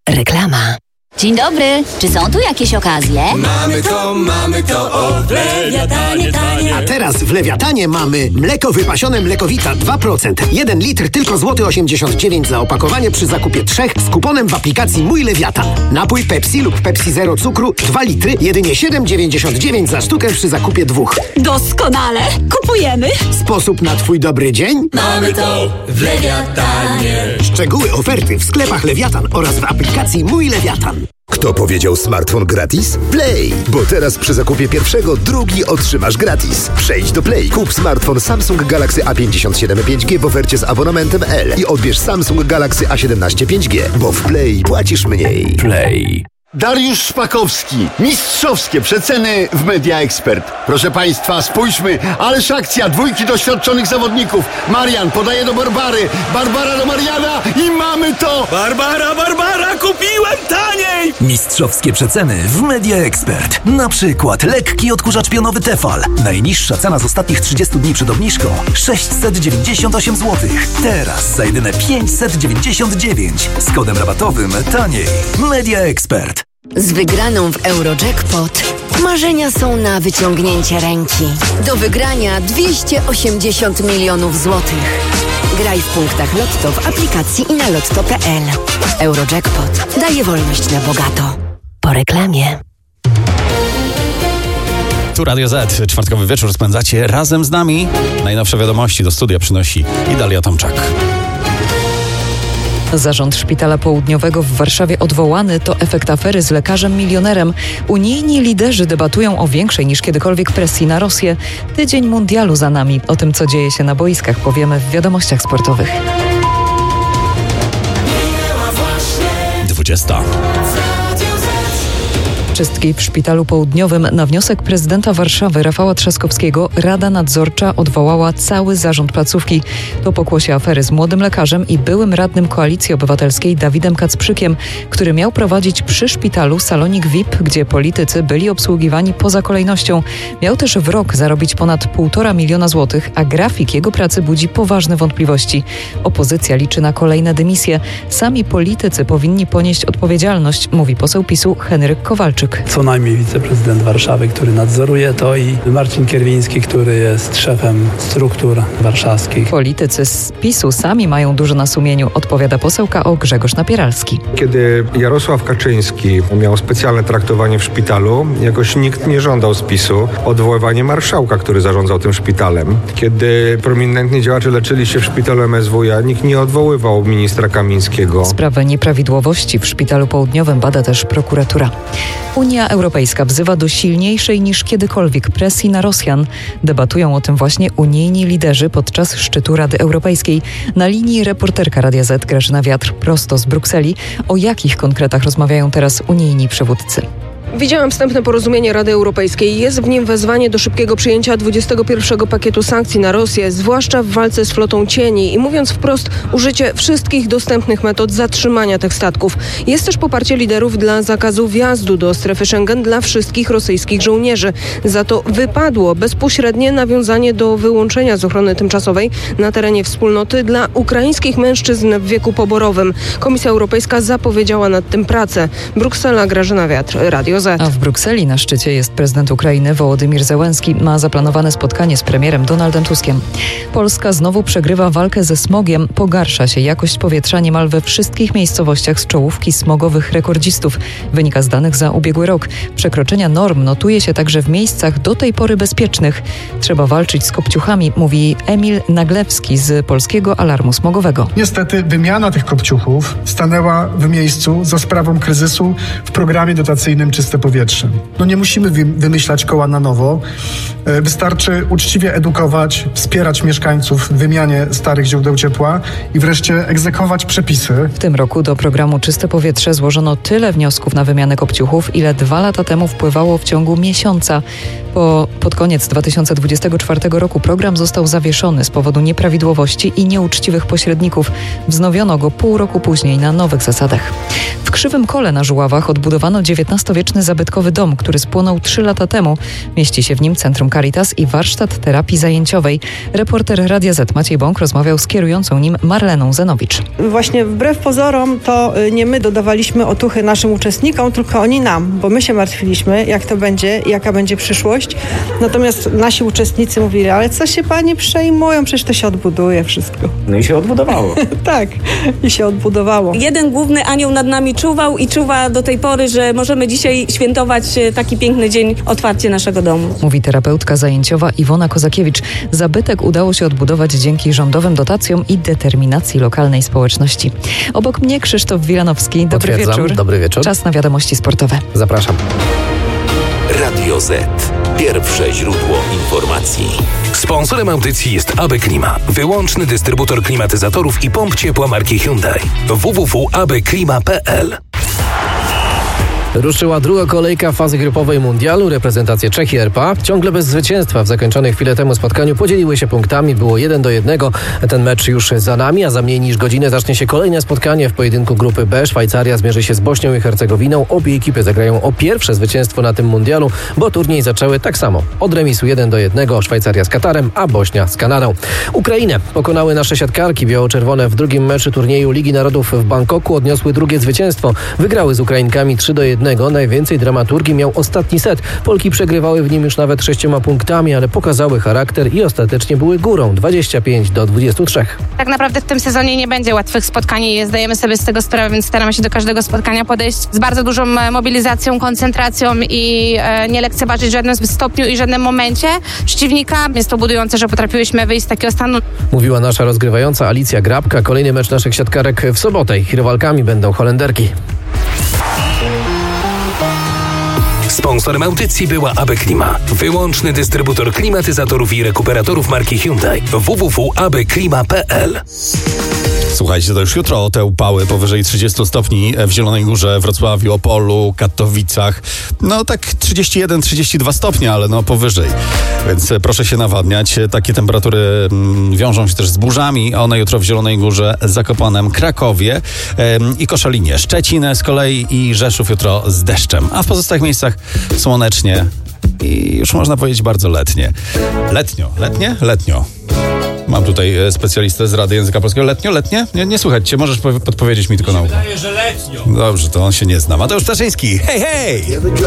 Reklama. Dzień dobry, czy są tu jakieś okazje? Mamy to, o w Lewiatanie tanie. A teraz w Lewiatanie mamy mleko wypasione Mlekowita 2%. 1 litr tylko złoty 89 za opakowanie przy zakupie 3 z kuponem w aplikacji Mój Lewiatan. Napój Pepsi lub Pepsi Zero cukru 2 litry, jedynie 7,99 za sztukę przy zakupie 2. Doskonale, kupujemy. Sposób na Twój dobry dzień? Mamy to w Lewiatanie. Szczegóły oferty w sklepach Lewiatan oraz w aplikacji Mój Lewiatan. Kto powiedział smartfon gratis? Play! Bo teraz przy zakupie pierwszego drugi otrzymasz gratis. Przejdź do Play, kup smartfon Samsung Galaxy A57 5G w ofercie z abonamentem L i odbierz Samsung Galaxy A17 5G, bo w Play płacisz mniej. Play. Dariusz Szpakowski. Mistrzowskie przeceny w Media Expert. Proszę Państwa, spójrzmy, ależ akcja, 2 doświadczonych zawodników. Marian podaje do Barbary, Barbara do Mariana i mamy to! Barbara, kupiłem taniej! Mistrzowskie przeceny w Media Expert. Na przykład lekki odkurzacz pionowy Tefal. Najniższa cena z ostatnich 30 dni przed obniżką 698 zł. Teraz za jedyne 599. Z kodem rabatowym taniej. Media Expert. Z wygraną w Eurojackpot marzenia są na wyciągnięcie ręki. Do wygrania 280 milionów złotych. Graj w punktach Lotto w aplikacji i na lotto.pl. Eurojackpot daje wolność na bogato. Po reklamie. Tu Radio Z. Czwartkowy wieczór spędzacie razem z nami. Najnowsze wiadomości do studia przynosi Idalia Tomczak. Zarząd Szpitala Południowego w Warszawie odwołany to efekt afery z lekarzem milionerem. Unijni liderzy debatują o większej niż kiedykolwiek presji na Rosję. Tydzień mundialu za nami. O tym, co dzieje się na boiskach, powiemy w wiadomościach sportowych. 20. Czystki w Szpitalu Południowym. Na wniosek prezydenta Warszawy Rafała Trzaskowskiego Rada Nadzorcza odwołała cały zarząd placówki. To pokłosie afery z młodym lekarzem i byłym radnym Koalicji Obywatelskiej Dawidem Kacprzykiem, który miał prowadzić przy szpitalu salonik VIP, gdzie politycy byli obsługiwani poza kolejnością. Miał też w rok zarobić ponad 1,5 miliona złotych, a grafik jego pracy budzi poważne wątpliwości. Opozycja liczy na kolejne dymisje. Sami politycy powinni ponieść odpowiedzialność, mówi poseł PiS-u Henryk Kowalczyk. Co najmniej wiceprezydent Warszawy, który nadzoruje to, i Marcin Kierwiński, który jest szefem struktur warszawskich. Politycy z PiS-u sami mają dużo na sumieniu, odpowiada poseł KO Grzegorz Napieralski. Kiedy Jarosław Kaczyński miał specjalne traktowanie w szpitalu, jakoś nikt nie żądał z PiS-u odwoływania marszałka, który zarządzał tym szpitalem. Kiedy prominentni działacze leczyli się w szpitalu MSWiA, nikt nie odwoływał ministra Kamińskiego. Sprawę nieprawidłowości w Szpitalu Południowym bada też prokuratura. Unia Europejska wzywa do silniejszej niż kiedykolwiek presji na Rosjan. Debatują o tym właśnie unijni liderzy podczas szczytu Rady Europejskiej. Na linii reporterka Radia Z Grażyna Wiatr prosto z Brukseli. O jakich konkretach rozmawiają teraz unijni przywódcy? Widziałam wstępne porozumienie Rady Europejskiej. Jest w nim wezwanie do szybkiego przyjęcia 21 pakietu sankcji na Rosję, zwłaszcza w walce z flotą cieni i, mówiąc wprost, użycie wszystkich dostępnych metod zatrzymania tych statków. Jest też poparcie liderów dla zakazu wjazdu do strefy Schengen dla wszystkich rosyjskich żołnierzy. Za to wypadło bezpośrednie nawiązanie do wyłączenia z ochrony tymczasowej na terenie wspólnoty dla ukraińskich mężczyzn w wieku poborowym. Komisja Europejska zapowiedziała nad tym pracę. Bruksela, Grażyna Wiatr, Radio Z. A w Brukseli na szczycie jest prezydent Ukrainy Wołodymir Zełenski. Ma zaplanowane spotkanie z premierem Donaldem Tuskiem. Polska znowu przegrywa walkę ze smogiem. Pogarsza się jakość powietrza niemal we wszystkich miejscowościach z czołówki smogowych rekordzistów. Wynika z danych za ubiegły rok. Przekroczenia norm notuje się także w miejscach do tej pory bezpiecznych. Trzeba walczyć z kopciuchami, mówi Emil Naglewski z Polskiego Alarmu Smogowego. Niestety wymiana tych kopciuchów stanęła w miejscu za sprawą kryzysu w programie dotacyjnym Czyste Powietrze. Nie musimy wymyślać koła na nowo. Wystarczy uczciwie edukować, wspierać mieszkańców w wymianie starych źródeł ciepła i wreszcie egzekwować przepisy. W tym roku do programu Czyste Powietrze złożono tyle wniosków na wymianę kopciuchów, ile 2 lata temu wpływało w ciągu miesiąca. Pod koniec 2024 roku program został zawieszony z powodu nieprawidłowości i nieuczciwych pośredników. Wznowiono go pół roku później na nowych zasadach. W Krzywym Kole na Żuławach odbudowano XIX-wieczny zabytkowy dom, który spłonął 3 lata temu. Mieści się w nim Centrum Caritas i warsztat terapii zajęciowej. Reporter Radia Z Maciej Bąk rozmawiał z kierującą nim Marleną Zenowicz. Właśnie wbrew pozorom to nie my dodawaliśmy otuchy naszym uczestnikom, tylko oni nam, bo my się martwiliśmy, jak to będzie, jaka będzie przyszłość. Natomiast nasi uczestnicy mówili, ale co się pani przejmują, przecież to się odbuduje wszystko. No i się odbudowało. Tak, i się odbudowało. Jeden główny anioł nad nami czuwał i czuwa do tej pory, że możemy dzisiaj świętować taki piękny dzień otwarcia naszego domu. Mówi terapeutka zajęciowa Iwona Kozakiewicz. Zabytek udało się odbudować dzięki rządowym dotacjom i determinacji lokalnej społeczności. Obok mnie Krzysztof Wilanowski. Dobry wieczór. Dobry wieczór. Czas na wiadomości sportowe. Zapraszam. Radio Z. Pierwsze źródło informacji. Sponsorem audycji jest AB Klima. Wyłączny dystrybutor klimatyzatorów i pomp ciepła marki Hyundai. www.abklima.pl. Ruszyła druga kolejka fazy grupowej mundialu. Reprezentacje Czech i RPA ciągle bez zwycięstwa. W zakończonych chwilę temu spotkaniu podzieliły się punktami. Było 1-1. Ten mecz już za nami, a za mniej niż godzinę zacznie się kolejne spotkanie w pojedynku grupy B. Szwajcaria zmierzy się z Bośnią i Hercegowiną. Obie ekipy zagrają o pierwsze zwycięstwo na tym mundialu, bo turniej zaczęły tak samo. Od remisu 1-1. Szwajcaria z Katarem, a Bośnia z Kanadą. Ukrainę pokonały nasze siatkarki. Biało-czerwone w drugim meczu turnieju Ligi Narodów w Bangkoku odniosły drugie zwycięstwo. Wygrały z Ukrainkami 3-1. Najwięcej dramaturgii miał ostatni set. Polki przegrywały w nim już nawet 6 punktami, ale pokazały charakter i ostatecznie były górą 25-23. Tak naprawdę w tym sezonie nie będzie łatwych spotkań i zdajemy sobie z tego sprawę, więc staramy się do każdego spotkania podejść z bardzo dużą mobilizacją, koncentracją i nie lekceważyć w żadnym stopniu i żadnym momencie przeciwnika. Jest to budujące, że potrafiłyśmy wyjść z takiego stanu. Mówiła nasza rozgrywająca Alicja Grabka. Kolejny mecz naszych siatkarek w sobotę. Ich rywalkami będą Holenderki. Sponsorem audycji była AB Klima. Wyłączny dystrybutor klimatyzatorów i rekuperatorów marki Hyundai. www.abklima.pl. Słuchajcie, to już jutro te upały powyżej 30 stopni w Zielonej Górze, Wrocławiu, Opolu, Katowicach. No tak 31-32 stopnie, ale no powyżej. Więc proszę się nawadniać. Takie temperatury wiążą się też z burzami. One jutro w Zielonej Górze, Zakopanem, Krakowie i Koszalinie. Szczecin z kolei i Rzeszów jutro z deszczem. A w pozostałych miejscach słonecznie i już można powiedzieć bardzo letnie. Letnio. Mam tutaj specjalistę z Rady Języka Polskiego. Letnie? Nie słychać cię. Możesz podpowiedzieć mi tylko naukę. Wydaje, że letnio. Dobrze, to on się nie zna. Mateusz Ptaszyński. Hej!